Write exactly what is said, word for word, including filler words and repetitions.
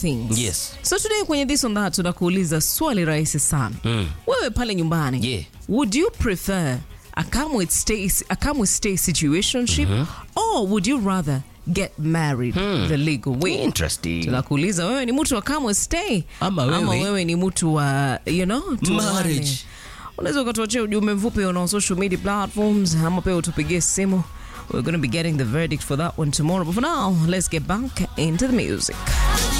things. Yes. So today kwenye this on that tunakuuliza swali rahisi sana. Mm. Wewe pale nyumbani, yeah. would you prefer a come with stay a come with stay situationship mm-hmm. or would you rather get married hmm. the legal way? Interesting. Tunakuuliza wewe ni mtu wa come with stay ama wewe, ama wewe ni mtu wa you know marriage. Unaweza ukatuachia ujumbe mfupi on social media platforms ama pia utupigie simu. We're going to be getting the verdict for that one tomorrow. But for now, let's get back into the music.